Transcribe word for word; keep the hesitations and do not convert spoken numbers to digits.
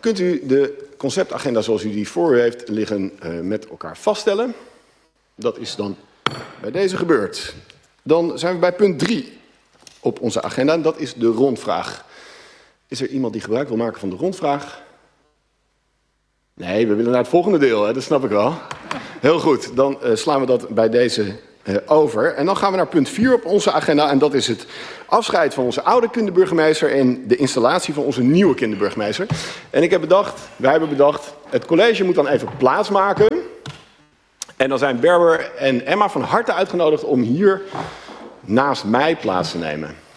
kunt u de conceptagenda zoals u die voor u heeft liggen uh, met elkaar vaststellen. Dat is dan bij deze gebeurd. Dan zijn we bij punt drie op onze agenda en dat is de rondvraag. Is er iemand die gebruik wil maken van de rondvraag? Nee, we willen naar het volgende deel, hè? Dat snap ik wel. Heel goed, dan uh, slaan we dat bij deze uh, over. En dan gaan we naar punt vier op onze agenda en dat is het afscheid van onze oude kinderburgemeester en de installatie van onze nieuwe kinderburgemeester. En ik heb bedacht, wij hebben bedacht, het college moet dan even plaatsmaken. En dan zijn Berber en Emma van harte uitgenodigd om hier naast mij plaats te nemen.